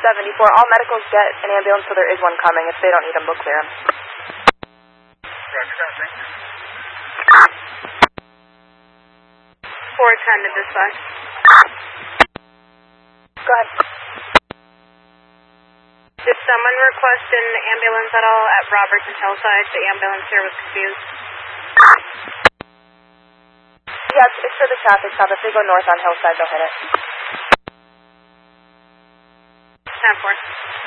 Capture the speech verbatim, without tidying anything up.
seventy-four, all medicals get an ambulance, so there is one coming. If they don't need them, they'll clear them. Roger that, thank you. four ten to dispatch. Go ahead. Did someone request an ambulance at all at Roberts and Hillside? The ambulance here was confused. Yes, it's for the traffic stop. If they go north on Hillside, they'll hit it. ten four.